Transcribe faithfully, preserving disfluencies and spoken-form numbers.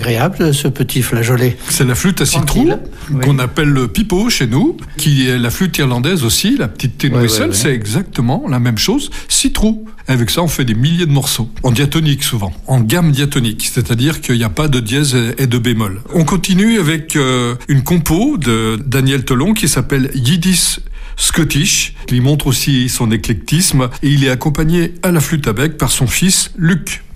agréable, ce petit flageolet. C'est la flûte à citron, oui. qu'on appelle le pipeau chez nous, qui est la flûte irlandaise aussi, la petite tin whistle, oui, oui, oui. C'est exactement la même chose, citron. Avec ça, on fait des milliers de morceaux, en diatonique souvent, en gamme diatonique, c'est-à-dire qu'il n'y a pas de dièse et de bémol. On continue avec euh, une compo de Daniel Tolon qui s'appelle Yiddish Scottish, qui montre aussi son éclectisme, et il est accompagné à la flûte à bec par son fils Luc.